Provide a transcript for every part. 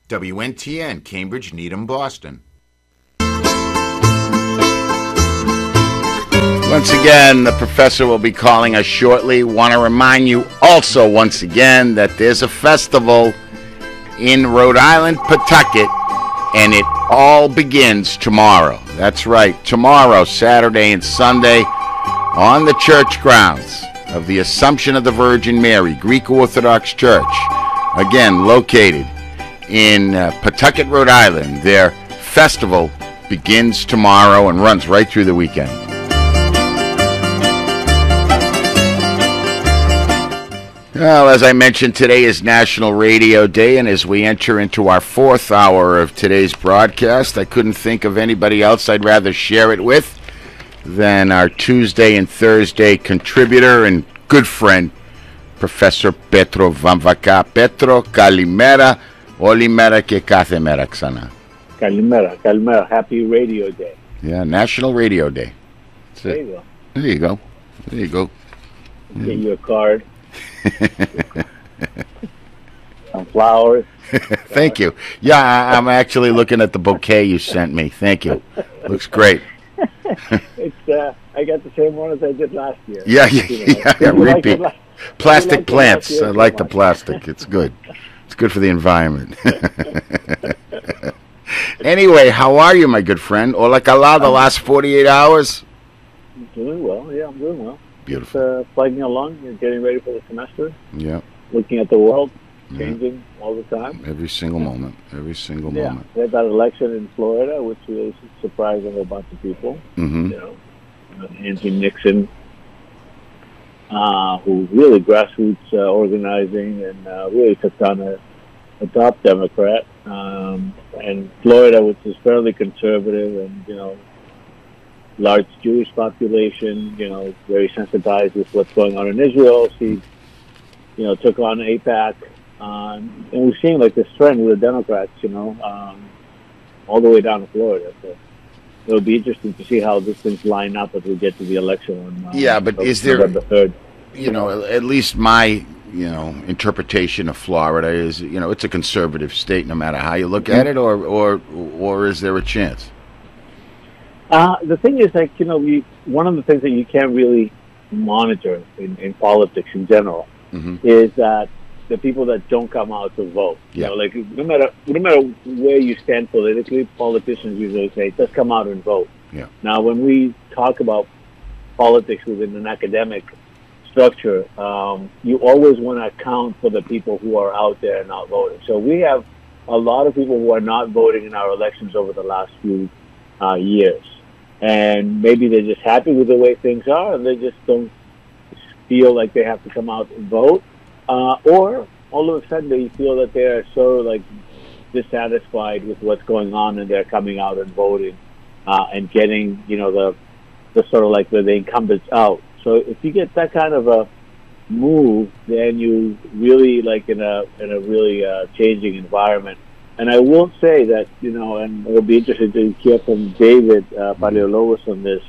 WNTN, Cambridge, Needham, Boston. Once again, the professor will be calling us shortly. Want to remind you also once again that there's a festival in Rhode Island, Pawtucket, and it all begins tomorrow. That's right, tomorrow, Saturday and Sunday, on the church grounds of the Assumption of the Virgin Mary Greek Orthodox Church, again located in Pawtucket, Rhode Island. Their festival begins tomorrow and runs right through the weekend. Well, as I mentioned, today is National Radio Day, and as we enter into our fourth hour of today's broadcast, I couldn't think of anybody else I'd rather share it with than our Tuesday and Thursday contributor and good friend, Professor Petro Vamvaka. Petro, kalimera, olimera ke κάθε μέρα ξανά. Kalimera, kalimera. Happy Radio Day. Yeah, National Radio Day. There you go. There you go. There you go. Get you a card. Some flowers. Thank you. Yeah, I'm actually looking at the bouquet you sent me. Thank you. Looks great. I got the same one as I did last year. Yeah, repeat. Plastic plants. I like the plastic. It's good. It's good for the environment. Anyway, how are you, my good friend? Hola, Kala, the last 48 hours? Doing well. Yeah, I'm doing well. Beautiful. Plugging along. You're getting ready for the semester. Yeah. Looking at the world, changing all the time. Every single moment. Every single moment. We had that election in Florida, which was surprising a bunch of people. Mm-hmm. You know, Andrew Nixon, who really grassroots organizing and really took down a top Democrat. And Florida, which is fairly conservative and, large Jewish population, very sensitized with what's going on in Israel. She, took on AIPAC. And we're seeing like this trend with the Democrats, all the way down to Florida. So it'll be interesting to see how these things line up as we get to the election on but is there, November 3rd. At least my, interpretation of Florida is, it's a conservative state no matter how you look at it, or is there a chance? The thing is, one of the things that you can't really monitor in politics in general is that the people that don't come out to vote. Yeah. No matter where you stand politically, politicians usually say, just come out and vote. Yeah. Now, when we talk about politics within an academic structure, you always want to account for the people who are out there and not voting. So we have a lot of people who are not voting in our elections over the last few years. And maybe they're just happy with the way things are, and they just don't feel like they have to come out and vote. Or all of a sudden they feel that they're so dissatisfied with what's going on, and they're coming out and voting and getting the sort of like the incumbents out. So if you get that kind of a move, then you really in a really changing environment. And I will say that, and it'll be interesting to hear from David Paleologos on this.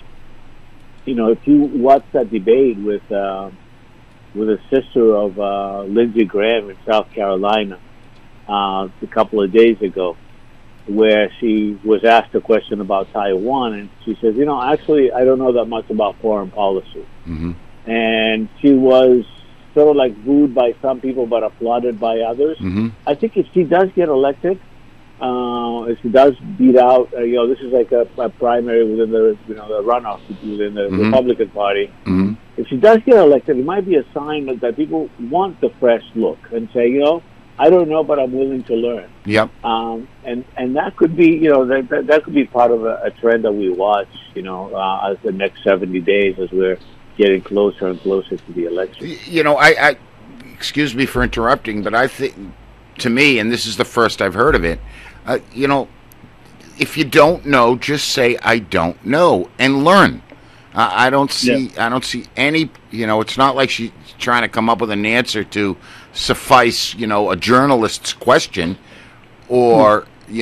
If you watch that debate with the sister of Lindsey Graham in South Carolina a couple of days ago, where she was asked a question about Taiwan, and she says, actually, I don't know that much about foreign policy. Mm-hmm. And she was sort of like booed by some people, but applauded by others. Mm-hmm. I think if she does get elected, if she does beat out, this is like a primary within the, the runoff within the Republican Party. Mm-hmm. If she does get elected, it might be a sign that people want the fresh look and say, I don't know, but I'm willing to learn. Yep. And that could be, that could be part of a trend that we watch, as the next 70 days as we're getting closer and closer to the election. I excuse me for interrupting, but I think, to me, and this is the first I've heard of it, if you don't know, just say I don't know and learn. I don't see any. It's not like she's trying to come up with an answer to suffice, a journalist's question, or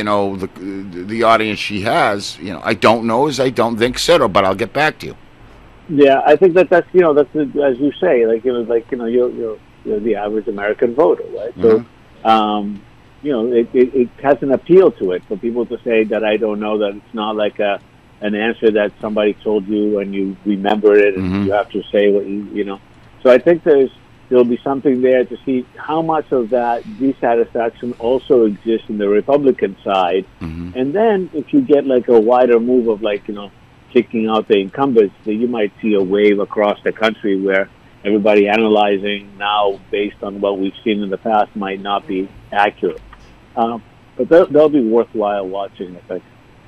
the audience she has. I don't know is I don't think so, but I'll get back to you. Yeah, I think that's as you say, you're the average American voter, right? Mm-hmm. So, it has an appeal to it for people to say that I don't know, that it's not like an answer that somebody told you and you remember it and you have to say what you know. So I think there'll be something there to see how much of that dissatisfaction also exists in the Republican side. And then if you get like a wider move of kicking out the incumbents, then you might see a wave across the country where everybody analyzing now based on what we've seen in the past might not be accurate. But they'll be worthwhile watching, I think.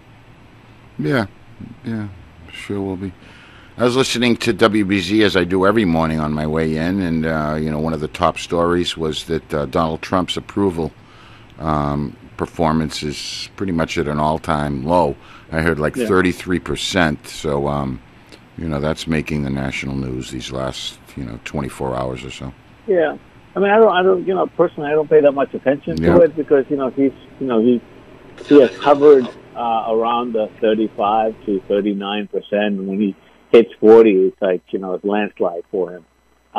Yeah, sure will be. I was listening to WBZ as I do every morning on my way in, and one of the top stories was that Donald Trump's approval performance is pretty much at an all-time low. I heard 33%. So, that's making the national news these last 24 hours or so. Yeah, I mean, I don't, personally, I don't pay that much attention to it because he has hovered around the 35 to 39%. And when he hits 40, it's like, it's landslide for him.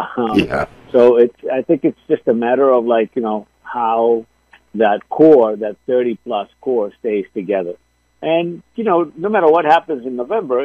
So I think it's just a matter of how that core, that 30 plus core stays together. And, no matter what happens in November,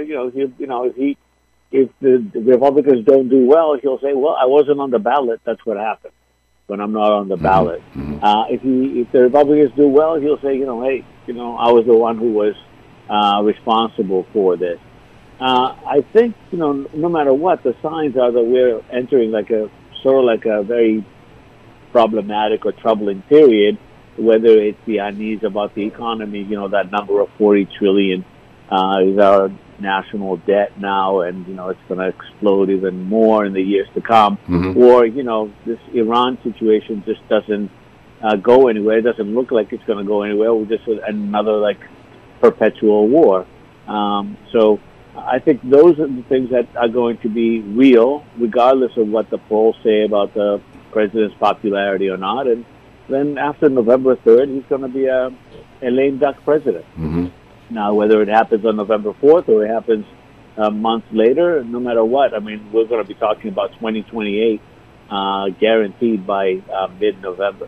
if the Republicans don't do well, he'll say, well, I wasn't on the ballot. That's what happened when I'm not on the ballot. If the Republicans do well, he'll say, hey, I was the one who was responsible for this. I think, no matter what, the signs are that we're entering a very problematic or troubling period, whether it's the unease about the economy, that number of 40 trillion is our national debt now, and, it's going to explode even more in the years to come. Or, this Iran situation just doesn't go anywhere. It doesn't look like it's going to go anywhere. We're just another, perpetual war. So I think those are the things that are going to be real, regardless of what the polls say about the president's popularity or not. And then after November 3rd, he's going to be a lame duck president. Now, whether it happens on November 4th or it happens a month later, no matter what, I mean, we're going to be talking about 2028 guaranteed by mid-November.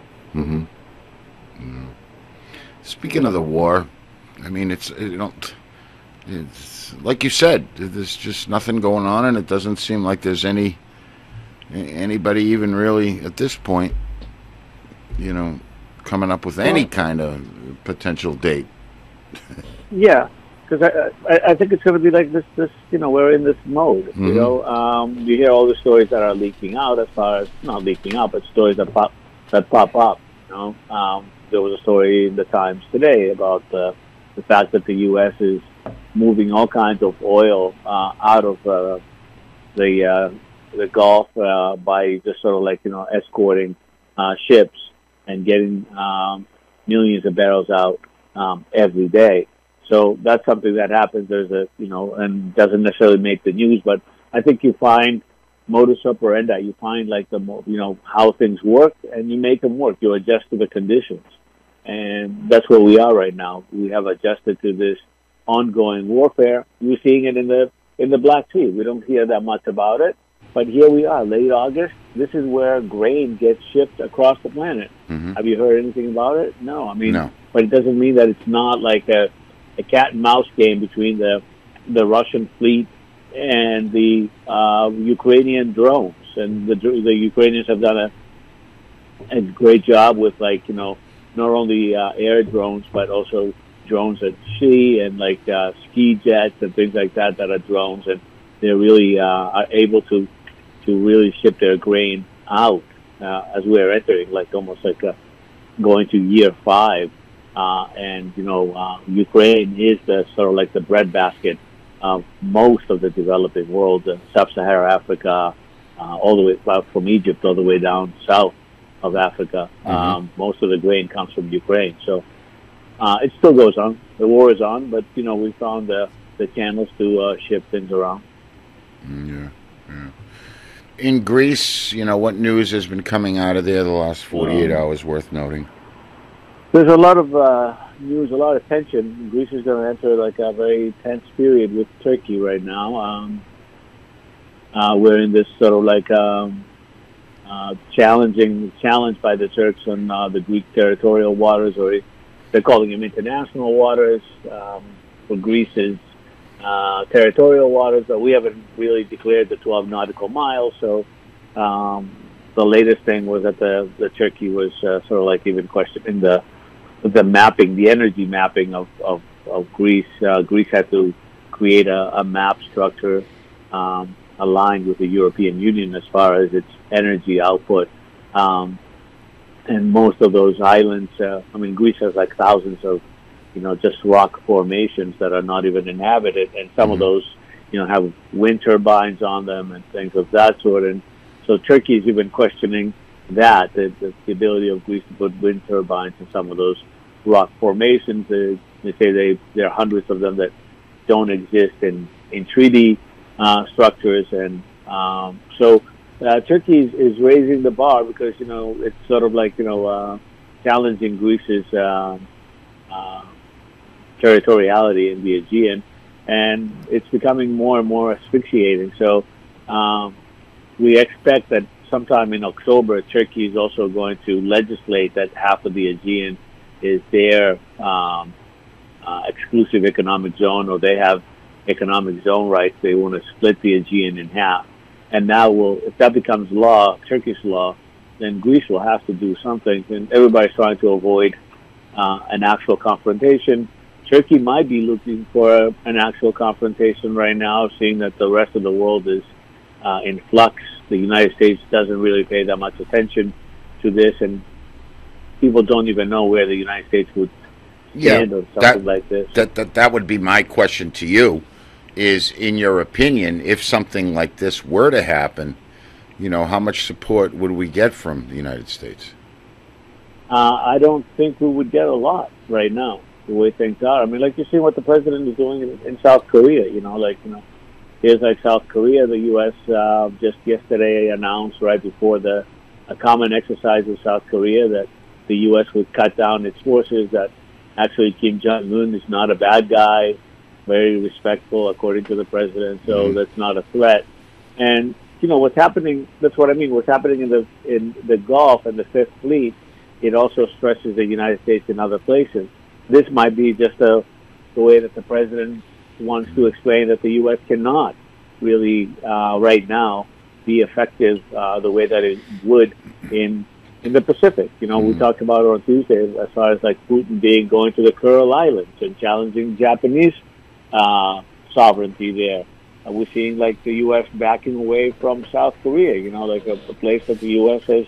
Speaking of the war, I mean, it's like you said, there's just nothing going on, and it doesn't seem like there's anybody even really at this point, coming up with any kind of potential date. Yeah, because I think it's going to be like this. We're in this mode. You hear all the stories that are leaking out, as far as not leaking out, but stories that pop up. There was a story in the Times today about the fact that the U.S. is moving all kinds of oil out of the Gulf by just sort of escorting ships and getting millions of barrels out every day. So that's something that happens. There's and doesn't necessarily make the news, but I think you find modus operandi. You find how things work, and you make them work. You adjust to the conditions, and that's where we are right now. We have adjusted to this ongoing warfare. You're seeing it in the Black Sea. We don't hear that much about it, but here we are, late August. This is where grain gets shipped across the planet. Have you heard anything about it? No. I mean, no. But it doesn't mean that it's not like a cat and mouse game between the Russian fleet and the Ukrainian drones. And the Ukrainians have done a great job with not only air drones, but also drones at sea and ski jets and things like that are drones, and they're really are able to really ship their grain out as we're entering almost going to year 5. And Ukraine is the sort of the breadbasket of most of the developing world, sub-Saharan Africa, all the way from Egypt all the way down south of Africa. Most of the grain comes from Ukraine. So it still goes on. The war is on, but we found the channels to ship things around. Yeah. In Greece, what news has been coming out of there the last 48 hours worth noting? There's a lot of news, a lot of tension. Greece is going to enter a very tense period with Turkey right now. We're in this sort of challenged by the Turks on the Greek territorial waters, or they're calling them international waters for Greece's territorial waters. But we haven't really declared the 12 nautical miles. So the latest thing was that the Turkey was sort of like even questioning the mapping, the energy mapping of Greece. Greece had to create a map structure aligned with the European Union as far as its energy output. And most of those islands, Greece has like thousands of, just rock formations that are not even inhabited. And some of those, have wind turbines on them and things of that sort. And so Turkey is even questioning that, the ability of Greece to put wind turbines in some of those rock formations. They say there are hundreds of them that don't exist in treaty structures. And so Turkey is raising the bar because, it's sort of like, challenging Greece's territoriality in the Aegean, and it's becoming more and more asphyxiating. So we expect that sometime in October, Turkey is also going to legislate that half of the Aegean is their exclusive economic zone, or they have economic zone rights. They want to split the Aegean in half. And now, if that becomes law, Turkish law, then Greece will have to do something. And everybody's trying to avoid an actual confrontation. Turkey might be looking for an actual confrontation right now, seeing that the rest of the world is in flux. The United States doesn't really pay that much attention to this, and people don't even know where the United States would stand on something like this. That would be my question to you. Is, in your opinion, if something like this were to happen, how much support would we get from the United States? I don't think we would get a lot right now, the way things are. Like you see what the president is doing in South Korea, here's like South Korea. The U.S. Just yesterday announced right before the common exercise of South Korea that the U.S. would cut down its forces, that actually Kim Jong-un is not a bad guy, very respectful, according to the president, so that's not a threat. And, what's happening, that's what I mean, what's happening in the Gulf and the Fifth Fleet, it also stresses the United States in other places. This might be just the way that the president wants to explain that the U.S. cannot really, right now, be effective the way that it would in the Pacific. We talked about it on Tuesday as far as like Putin going to the Kuril Islands and challenging Japanese sovereignty there. We're seeing like the U.S. backing away from South Korea, like a place that the U.S. has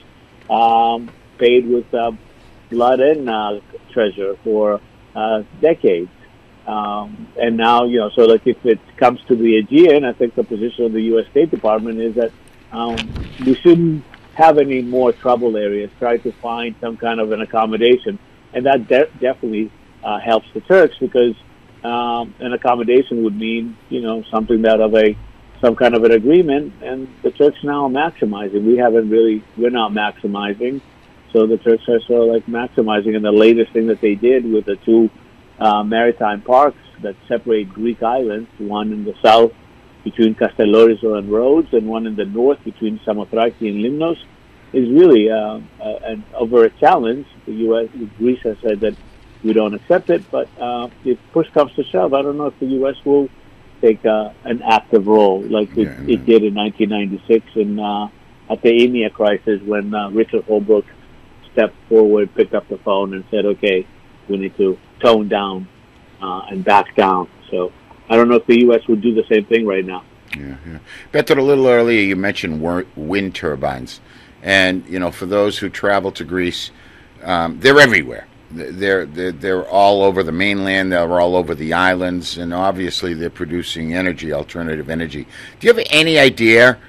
paid with blood and treasure for decades. And now, so like if it comes to the Aegean, I think the position of the U.S. State Department is that we shouldn't have any more trouble areas, try to find some kind of an accommodation. And that definitely helps the Turks, because an accommodation would mean, something that of some kind of an agreement, and the Turks now are maximizing. We're not maximizing, so the Turks are sort of like maximizing. And the latest thing that they did with the two maritime parks that separate Greek islands, one in the south between Castellorizo and Rhodes, and one in the north between Samothraki and Limnos, is really over a challenge. Greece has said that we don't accept it, but if push comes to shove, I don't know if the U.S. will take an active role like it did in 1996 at the EMEA crisis, when Richard Holbrooke stepped forward, picked up the phone, and said, "Okay, we need to tone down and back down." So I don't know if the U.S. would do the same thing right now. Yeah. Beto, a little earlier you mentioned wind turbines, and for those who travel to Greece, they're everywhere. They're all over the mainland. They're all over the islands, and obviously they're producing alternative energy. Do you have any idea,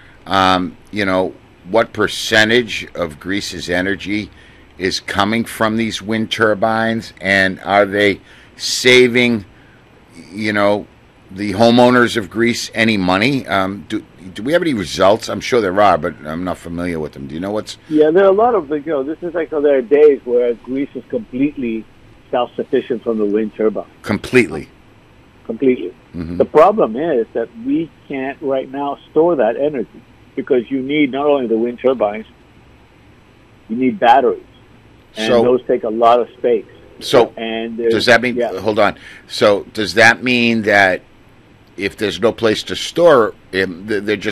what percentage of Greece's energy is coming from these wind turbines, and are they saving, the homeowners of Greece any money? Do we have any results? I'm sure there are, but I'm not familiar with them. Do you know what's... Yeah, there are a lot of, this is like, there are days where Greece is completely self-sufficient from the wind turbine. Completely. Mm-hmm. The problem is that we can't right now store that energy, because you need not only the wind turbines, you need batteries, and So- those take a lot of space. So And does that mean? yeah. Hold on. So does that mean that if there's no place to store them, they're just